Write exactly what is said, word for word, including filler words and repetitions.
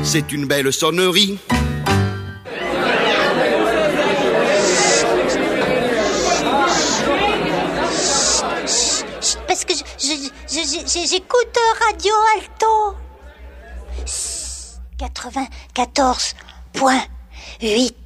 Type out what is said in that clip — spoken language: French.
c'est une belle sonnerie. Parce que je, je, je, je, j'écoute Radio Alto. quatre-vingt-quatorze point huit.